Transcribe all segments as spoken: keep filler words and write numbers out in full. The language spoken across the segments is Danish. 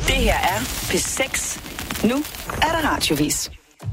Det her er P seks. Nu er der radiovis.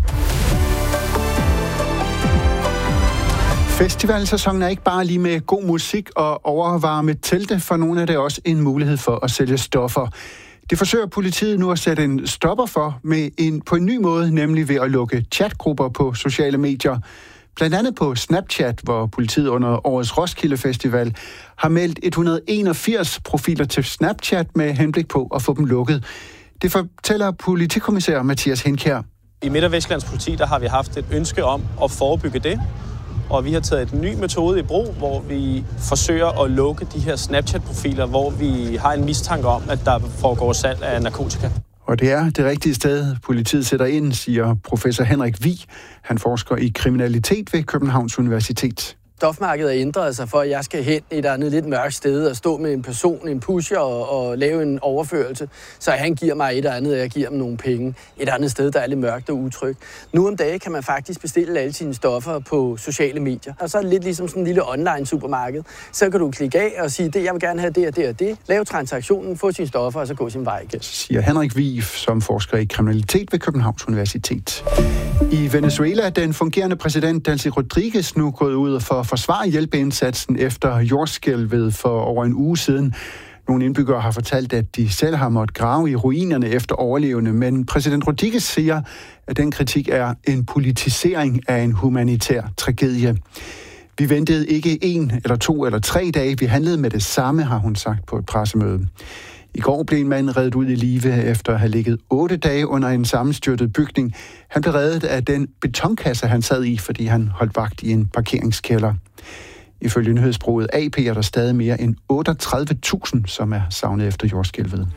Festivalsæsonen er ikke bare lige med god musik og overvarme telte, for nogle er det også en mulighed for at sælge stoffer. Det forsøger politiet nu at sætte en stopper for med en, på en ny måde, nemlig ved at lukke chatgrupper på sociale medier. Blandt andet på Snapchat, hvor politiet under årets Roskilde Festival har meldt et hundrede og enogfirs profiler til Snapchat med henblik på at få dem lukket. Det fortæller politikommissær Mathias Henkjær. I Midt- og Vestjyllands politi der har vi haft et ønske om at forebygge det, og vi har taget en ny metode i brug, hvor vi forsøger at lukke de her Snapchat-profiler, hvor vi har en mistanke om, at der foregår salg af narkotika. Og det er det rigtige sted, politiet sætter ind, siger professor Henrik Vig. Han forsker i kriminalitet ved Københavns Universitet. Stofmarkedet har ændret sig for, at jeg skal hen et andet lidt mørkt sted og stå med en person, en pusher og, og lave en overførelse. Så han giver mig et eller andet, og jeg giver ham nogle penge. Et andet sted, der er lidt mørkt og utrygt. Nu om dagen kan man faktisk bestille alle sine stoffer på sociale medier. Og så er det lidt ligesom sådan en lille online supermarked. Så kan du klikke af og sige, det jeg vil gerne have det og det og det. Lave transaktionen, få sine stoffer og så gå sin vej igen. Siger Henrik Vig, som forsker i kriminalitet ved Københavns Universitet. I Venezuela er den fungerende præsident Delcy Rodriguez nu gået ud for at forsvare hjælpeindsatsen efter jordskælvet for over en uge siden. Nogle indbyggere har fortalt, at de selv har måttet grave i ruinerne efter overlevende, men præsident Rodriguez siger, at den kritik er en politisering af en humanitær tragedie. Vi ventede ikke en eller to eller tre dage, vi handlede med det samme, har hun sagt på et pressemøde. I går blev en mand reddet ud i live efter at have ligget otte dage under en sammenstyrtet bygning. Han blev reddet af den betonkasse, han sad i, fordi han holdt vagt i en parkeringskælder. Ifølge nyhedsbureauet A P er der stadig mere end otteogtredive tusind, som er savnet efter jordskælvet.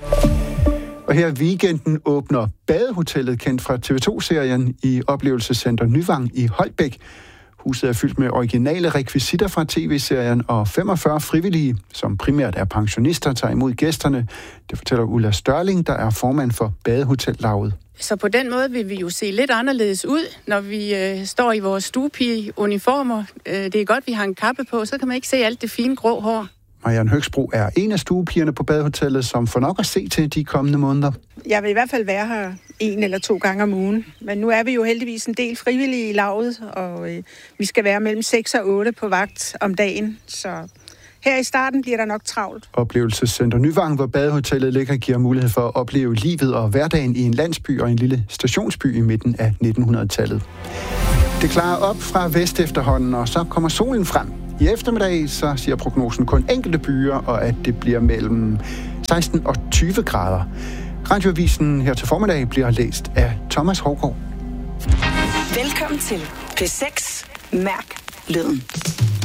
Og her i weekenden åbner Badehotellet, kendt fra T V to-serien, i oplevelsescenter Nyvang i Holbæk. Huset er fyldt med originale rekvisitter fra tv-serien, og femogfyrre frivillige, som primært er pensionister, tager imod gæsterne. Det fortæller Ulla Størling, der er formand for Badehotellaget. Så på den måde vil vi jo se lidt anderledes ud, når vi øh, står i vores stuepige-uniformer. Øh, det er godt, vi har en kappe på, så kan man ikke se alt det fine grå hår. Marianne Høgsbro er en af stuepigerne på Badehotellet, som får nok at se til de kommende måneder. Jeg vil i hvert fald være her en eller to gange om ugen. Men nu er vi jo heldigvis en del frivillige i laget, og øh, vi skal være mellem seks og otte på vagt om dagen. Så her i starten bliver der nok travlt. Oplevelsescenter Nyvang, hvor Badehotellet ligger, giver mulighed for at opleve livet og hverdagen i en landsby og en lille stationsby i midten af nitten hundrede-tallet. Det klarer op fra vest efterhånden, og så kommer solen frem. I eftermiddag så siger prognosen kun enkelte byer, og at det bliver mellem seksten og tyve grader. Radioavisen her til formiddag bliver læst af Thomas Hovgaard. Velkommen til P seks. Mærk lyden.